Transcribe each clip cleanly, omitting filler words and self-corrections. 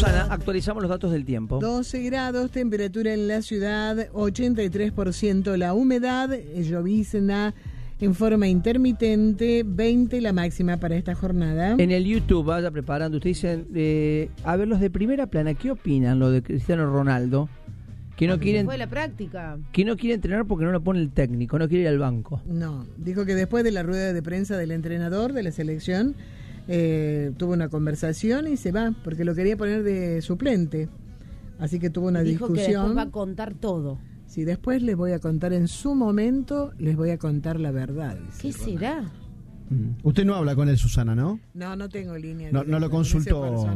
Susana, actualizamos los datos del tiempo. 12 grados, temperatura en la ciudad, 83% la humedad, llovizna en forma intermitente, 20 la máxima para esta jornada. En el YouTube, vaya preparando, ustedes dicen, a ver, los de primera plana, ¿qué opinan lo de Cristiano Ronaldo? Que no quieren, fue la práctica. Que no quiere entrenar porque no lo pone el técnico, no quiere ir al banco. No, dijo que después de la rueda de prensa del entrenador de la selección, tuvo una conversación y se va, porque lo quería poner de suplente. Así que tuvo una discusión. Dijo que después va a contar todo. Sí, después les voy a contar en su momento, les voy a contar la verdad. ¿Qué será? Usted no habla con él, Susana, ¿no? No tengo línea. No lo consultó.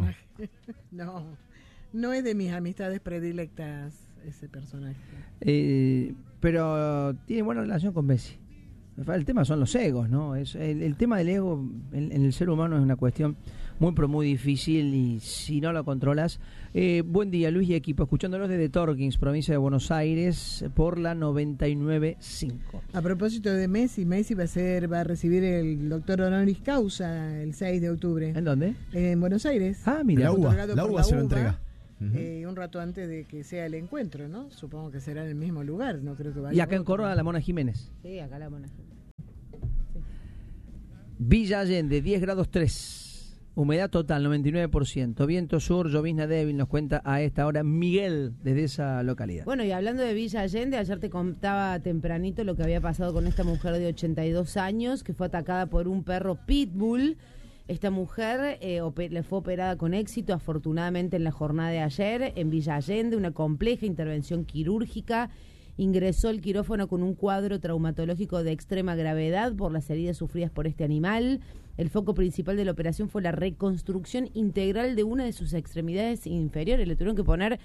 No es de mis amistades predilectas ese personaje. Pero tiene buena relación con Messi. El tema son los egos, ¿no? El tema del ego en el ser humano es una cuestión muy difícil y si no lo controlas. Buen día, Luis y equipo, escuchándolos desde Torkins, provincia de Buenos Aires, por la 99.5. A propósito de Messi va a recibir el doctor honoris causa el 6 de octubre. ¿En dónde? En Buenos Aires. Ah, mira. La UBA se lo entrega. Un rato antes de que sea el encuentro, ¿no? Supongo que será en el mismo lugar, no creo que vaya. Y acá en Córdoba, la Mona Jiménez. Sí, acá la Mona Jiménez. Sí. Villa Allende, 10 grados 3. Humedad total, 99%. Viento sur, llovizna débil, nos cuenta a esta hora Miguel desde esa localidad. Bueno, y hablando de Villa Allende, ayer te contaba tempranito lo que había pasado con esta mujer de 82 años que fue atacada por un perro pitbull. Esta mujer le fue operada con éxito, afortunadamente en la jornada de ayer, en Villa Allende, una compleja intervención quirúrgica. Ingresó al quirófano con un cuadro traumatológico de extrema gravedad por las heridas sufridas por este animal. El foco principal de la operación fue la reconstrucción integral de una de sus extremidades inferiores. Le tuvieron que poner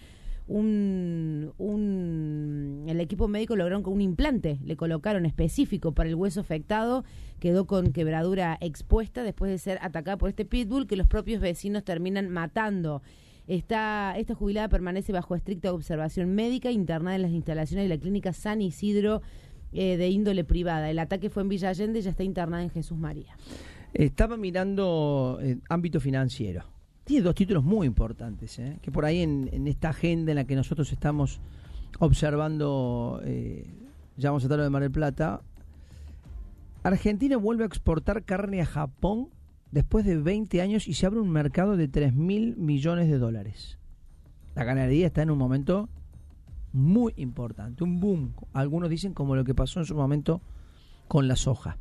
el equipo médico lograron con un implante, le colocaron específico para el hueso afectado, quedó con quebradura expuesta después de ser atacada por este pitbull que los propios vecinos terminan matando. Esta jubilada permanece bajo estricta observación médica, internada en las instalaciones de la clínica San Isidro de índole privada. El ataque fue en Villa Allende, ya está internada en Jesús María. Estaba mirando ámbito financiero. Tiene dos títulos muy importantes, que por ahí en esta agenda en la que nosotros estamos observando, ya vamos a tratar de Mar del Plata, Argentina vuelve a exportar carne a Japón después de 20 años y se abre un mercado de 3.000 millones de dólares. La ganadería está en un momento muy importante, un boom. Algunos dicen como lo que pasó en su momento con la soja.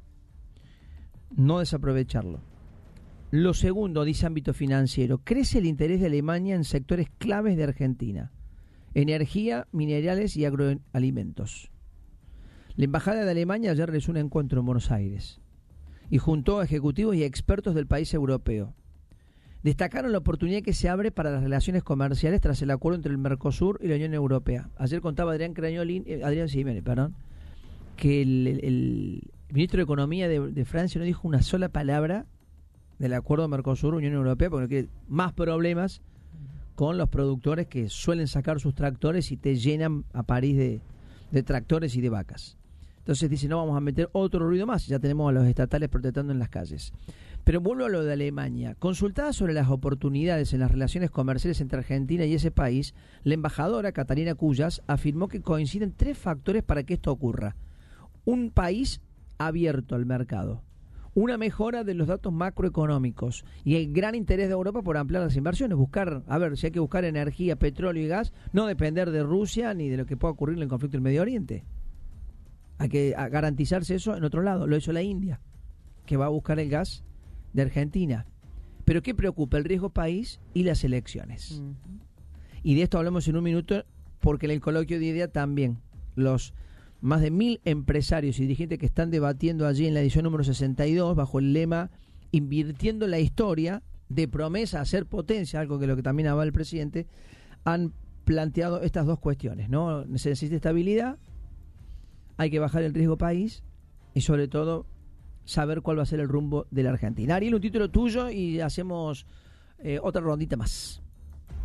No desaprovecharlo. Lo segundo, dice ámbito financiero, crece el interés de Alemania en sectores claves de Argentina: energía, minerales y agroalimentos. La Embajada de Alemania ayer realizó un encuentro en Buenos Aires y juntó a ejecutivos y expertos del país europeo. Destacaron la oportunidad que se abre para las relaciones comerciales tras el acuerdo entre el Mercosur y la Unión Europea. Ayer contaba Adrián Jiménez, que el ministro de Economía de Francia no dijo una sola palabra del acuerdo Mercosur-Unión Europea porque no quiere más problemas con los productores que suelen sacar sus tractores y te llenan a París de tractores y de vacas. Entonces dice, no vamos a meter otro ruido más, ya tenemos a los estatales protestando en las calles. Pero vuelvo a lo de Alemania. Consultada sobre las oportunidades en las relaciones comerciales entre Argentina y ese país, la embajadora Catalina Cuyas afirmó que coinciden 3 factores para que esto ocurra. Un país abierto al mercado, una mejora de los datos macroeconómicos y el gran interés de Europa por ampliar las inversiones, buscar, a ver, si hay que buscar energía, petróleo y gas, no depender de Rusia ni de lo que pueda ocurrir en el conflicto del Medio Oriente. Hay que garantizarse eso en otro lado. Lo hizo la India, que va a buscar el gas de Argentina. Pero ¿qué preocupa? El riesgo país y las elecciones. Y de esto hablamos en un minuto, porque en el coloquio de idea también los más de 1.000 empresarios y dirigentes que están debatiendo allí en la edición número 62 bajo el lema Invirtiendo la historia, de promesa a ser potencia, algo que lo que también avala el presidente, han planteado estas dos cuestiones, ¿no? Se necesita estabilidad, hay que bajar el riesgo país y sobre todo saber cuál va a ser el rumbo de la Argentina. Ariel, un título tuyo y hacemos otra rondita más.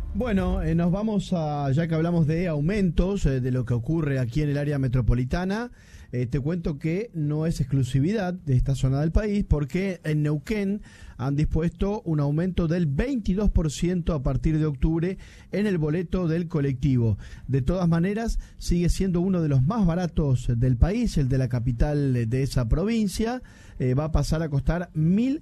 Bueno, nos vamos a, ya que hablamos de aumentos, de lo que ocurre aquí en el área metropolitana, te cuento que no es exclusividad de esta zona del país, porque en Neuquén han dispuesto un aumento del 22% a partir de octubre en el boleto del colectivo. De todas maneras, sigue siendo uno de los más baratos del país, el de la capital de esa provincia. Va a pasar a costar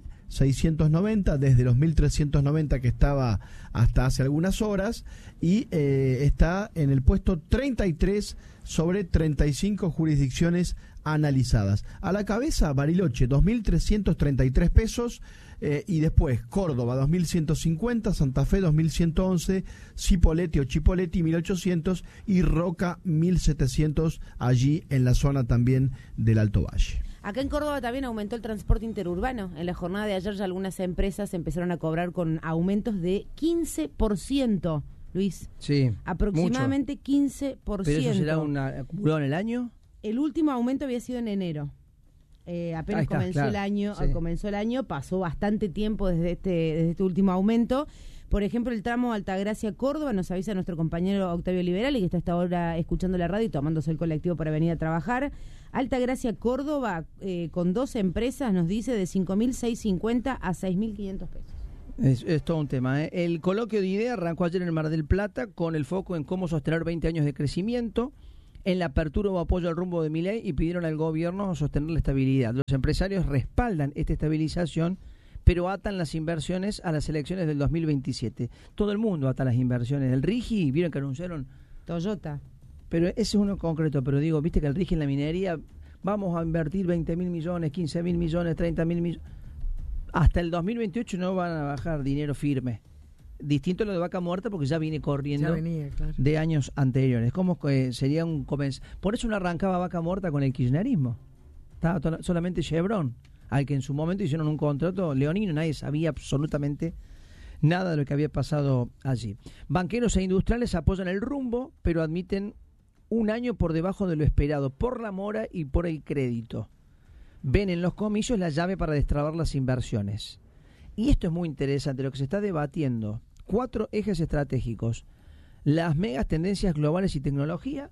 1.690 desde los 1.390 que estaba hasta hace algunas horas, y está en el puesto 33 sobre 35 jurisdicciones analizadas. A la cabeza, Bariloche, 2.333 pesos, y después Córdoba, 2.150, Santa Fe, 2.111, Cipolletti o Chipolletti, 1.800, y Roca, 1.700, allí en la zona también del Alto Valle. Acá en Córdoba también aumentó el transporte interurbano. En la jornada de ayer ya algunas empresas empezaron a cobrar con aumentos de 15%, Luis. Sí, aproximadamente mucho. 15%. ¿Pero eso será acumulado en el año? El último aumento había sido en enero. Apenas comenzó el año, pasó bastante tiempo desde este último aumento. Por ejemplo, el tramo Altagracia-Córdoba, nos avisa nuestro compañero Octavio Liberali, que está hasta ahora escuchando la radio y tomándose el colectivo para venir a trabajar. Altagracia-Córdoba, con 2 empresas, nos dice de 5.650 a 6.500 pesos. Es todo un tema, ¿eh? El coloquio de ideas arrancó ayer en el Mar del Plata con el foco en cómo sostener 20 años de crecimiento. En la apertura hubo apoyo al rumbo de Milei y pidieron al gobierno sostener la estabilidad. Los empresarios respaldan esta estabilización, pero atan las inversiones a las elecciones del 2027. Todo el mundo ata las inversiones. El RIGI, vieron que anunciaron Toyota. Pero ese es uno concreto, pero digo, viste que el RIGI en la minería, vamos a invertir 20.000 millones, 15.000 millones, 30.000 millones. Hasta el 2028 no van a bajar dinero firme. Distinto a lo de Vaca Muerta, porque ya viene corriendo claro, de años anteriores. Como que sería un por eso no arrancaba Vaca Muerta con el kirchnerismo. Estaba solamente Chevron, al que en su momento hicieron un contrato leonino, nadie sabía absolutamente nada de lo que había pasado allí. Banqueros e industriales apoyan el rumbo, pero admiten un año por debajo de lo esperado, por la mora y por el crédito. Ven en los comicios la llave para destrabar las inversiones. Y esto es muy interesante, lo que se está debatiendo. 4 ejes estratégicos: las megas tendencias globales y tecnología,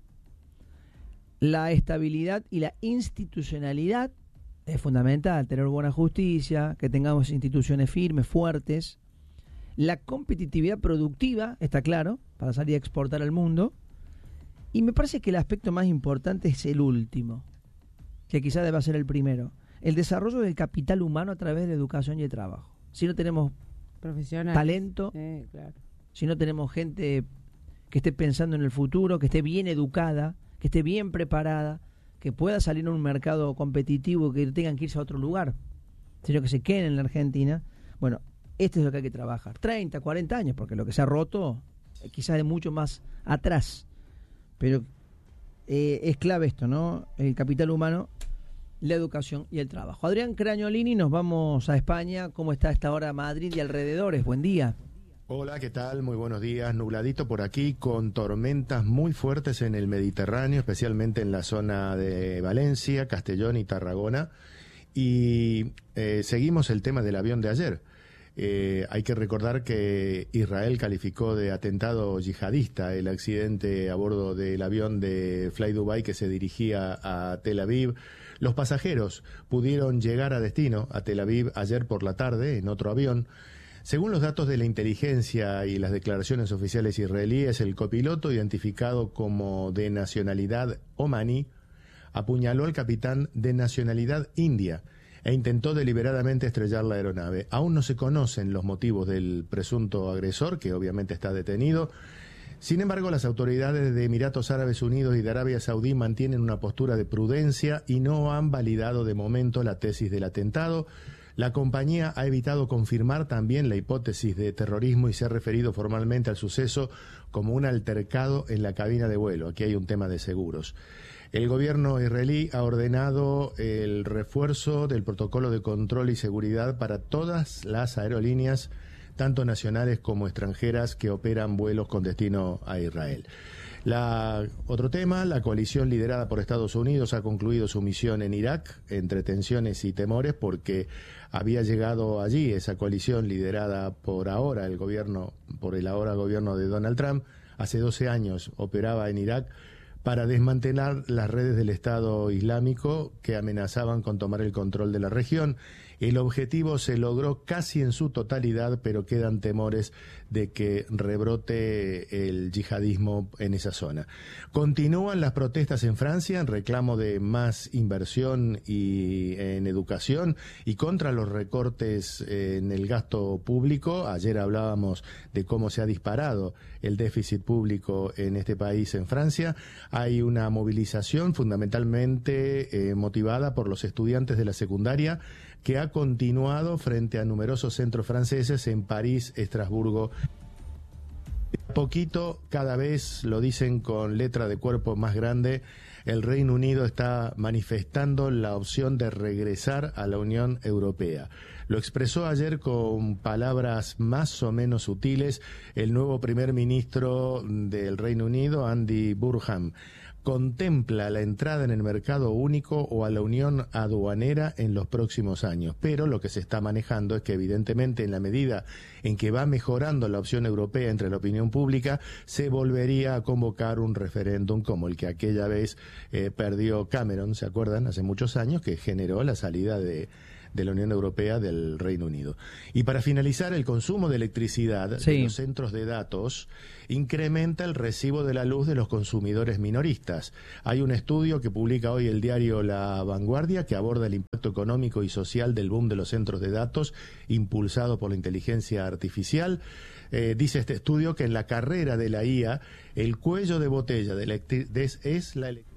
la estabilidad y la institucionalidad. Es fundamental tener buena justicia, que tengamos instituciones firmes, fuertes. La competitividad productiva, está claro, para salir a exportar al mundo. Y me parece que el aspecto más importante es el último, que quizá deba ser el primero: el desarrollo del capital humano a través de educación y de trabajo. Si no tenemos profesionales, talento, claro, si no tenemos gente que esté pensando en el futuro, que esté bien educada, que esté bien preparada, que pueda salir a un mercado competitivo, que tengan que irse a otro lugar, sino que se queden en la Argentina, bueno, esto es lo que hay que trabajar. 30, 40 años, porque lo que se ha roto quizás de mucho más atrás, pero es clave esto, ¿no? El capital humano, la educación y el trabajo. Adrián Crañolini, nos vamos a España. ¿Cómo está a esta hora Madrid y alrededores? Buen día. Hola, ¿qué tal? Muy buenos días. Nubladito por aquí, con tormentas muy fuertes en el Mediterráneo, especialmente en la zona de Valencia, Castellón y Tarragona. Y seguimos el tema del avión de ayer. Hay que recordar que Israel calificó de atentado yihadista el accidente a bordo del avión de Fly Dubai que se dirigía a Tel Aviv. Los pasajeros pudieron llegar a destino, a Tel Aviv, ayer por la tarde en otro avión. Según los datos de la inteligencia y las declaraciones oficiales israelíes, el copiloto, identificado como de nacionalidad omaní, apuñaló al capitán de nacionalidad india e intentó deliberadamente estrellar la aeronave. Aún no se conocen los motivos del presunto agresor, que obviamente está detenido. Sin embargo, las autoridades de Emiratos Árabes Unidos y de Arabia Saudí mantienen una postura de prudencia y no han validado de momento la tesis del atentado. La compañía ha evitado confirmar también la hipótesis de terrorismo y se ha referido formalmente al suceso como un altercado en la cabina de vuelo. Aquí hay un tema de seguros. El gobierno israelí ha ordenado el refuerzo del protocolo de control y seguridad para todas las aerolíneas, tanto nacionales como extranjeras, que operan vuelos con destino a Israel. Otro tema, la coalición liderada por Estados Unidos ha concluido su misión en Irak, entre tensiones y temores, porque había llegado allí esa coalición liderada por ahora el gobierno, por el ahora gobierno de Donald Trump. Hace 12 años operaba en Irak para desmantelar las redes del Estado Islámico que amenazaban con tomar el control de la región. El objetivo se logró casi en su totalidad, pero quedan temores de que rebrote el yihadismo en esa zona. Continúan las protestas en Francia en reclamo de más inversión y en educación y contra los recortes en el gasto público. Ayer hablábamos de cómo se ha disparado el déficit público en este país, en Francia. Hay una movilización fundamentalmente motivada por los estudiantes de la secundaria que ha continuado frente a numerosos centros franceses en París, Estrasburgo. Poquito, cada vez lo dicen con letra de cuerpo más grande, el Reino Unido está manifestando la opción de regresar a la Unión Europea. Lo expresó ayer con palabras más o menos sutiles el nuevo primer ministro del Reino Unido, Andy Burnham. Contempla la entrada en el mercado único o a la unión aduanera en los próximos años, pero lo que se está manejando es que evidentemente en la medida en que va mejorando la opción europea entre la opinión pública, se volvería a convocar un referéndum como el que aquella vez perdió Cameron, ¿se acuerdan? Hace muchos años, que generó la salida de la Unión Europea del Reino Unido. Y para finalizar, el consumo de electricidad de los centros de datos incrementa el recibo de la luz de los consumidores minoristas. Hay un estudio que publica hoy el diario La Vanguardia que aborda el impacto económico y social del boom de los centros de datos impulsado por la inteligencia artificial. Dice este estudio que en la carrera de la IA el cuello de botella es la electricidad.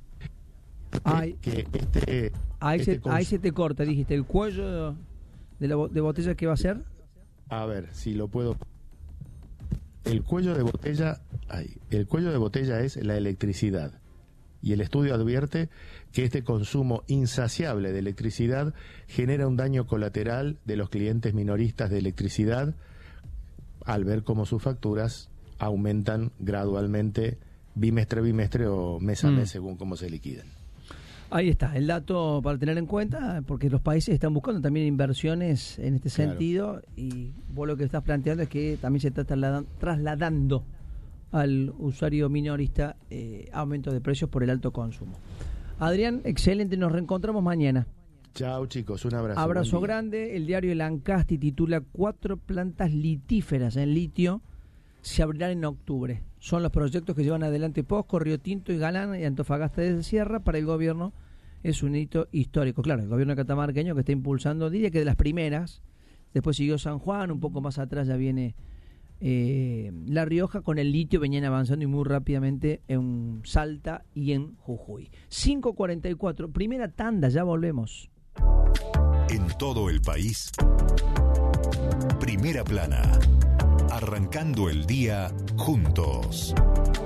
Ahí se te corta, dijiste, el cuello de botella, ¿qué va a ser? A ver, si lo puedo. El cuello de botella es la electricidad. Y el estudio advierte que este consumo insaciable de electricidad genera un daño colateral de los clientes minoristas de electricidad al ver cómo sus facturas aumentan gradualmente bimestre a bimestre o mes a mes según cómo se liquidan. Ahí está, el dato para tener en cuenta, porque los países están buscando también inversiones en este sentido, y vos lo que estás planteando es que también se está trasladando al usuario minorista aumento de precios por el alto consumo. Adrián, excelente, nos reencontramos mañana. Chao chicos, un abrazo. Abrazo grande. El diario El Ancasti titula 4 plantas litíferas en litio se abrirán en octubre. Son los proyectos que llevan adelante Posco, Río Tinto y Galán y Antofagasta de Sierra. Para el gobierno es un hito histórico. Claro, el gobierno catamarqueño que está impulsando, diría que de las primeras, después siguió San Juan, un poco más atrás ya viene La Rioja. Con el litio venían avanzando y muy rápidamente en Salta y en Jujuy. 5:44, primera tanda, ya volvemos. En todo el país, Primera Plana. Arrancando el día juntos.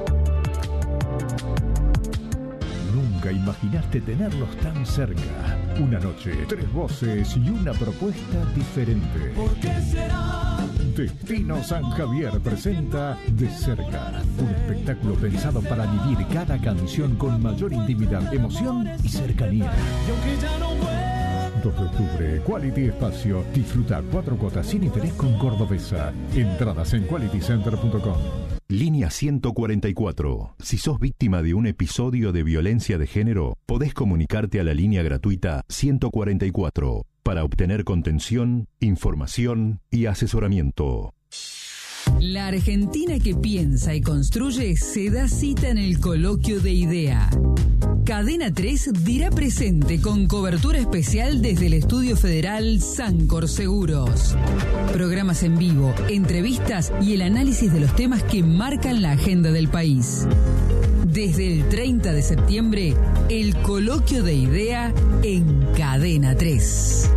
Nunca imaginaste tenerlos tan cerca. Una noche, 3 voces y una propuesta diferente. ¿Por qué será? Destino San Javier presenta De Cerca, un espectáculo pensado para vivir cada canción con mayor intimidad, emoción y cercanía. Y aunque ya no vuelvo, 2 de octubre, Quality Espacio. Disfruta 4 cuotas sin interés con Cordobesa. Entradas en qualitycenter.com. Línea 144. Si sos víctima de un episodio de violencia de género, podés comunicarte a la línea gratuita 144 para obtener contención, información y asesoramiento. La Argentina que piensa y construye se da cita en el Coloquio de Idea. Cadena 3 dirá presente con cobertura especial desde el Estudio Federal Sancor Seguros. Programas en vivo, entrevistas y el análisis de los temas que marcan la agenda del país. Desde el 30 de septiembre, el Coloquio de Idea en Cadena 3.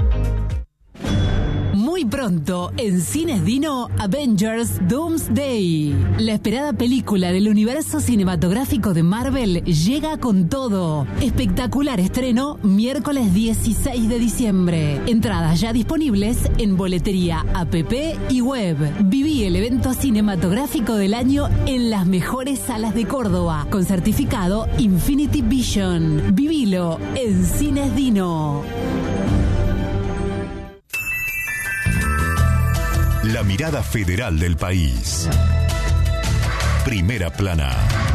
Muy pronto, en Cines Dino, Avengers Doomsday. La esperada película del universo cinematográfico de Marvel llega con todo. Espectacular estreno, miércoles 16 de diciembre. Entradas ya disponibles en boletería, app y web. Viví el evento cinematográfico del año en las mejores salas de Córdoba, con certificado Infinity Vision. Vivilo en Cines Dino. La mirada federal del país. Primera plana.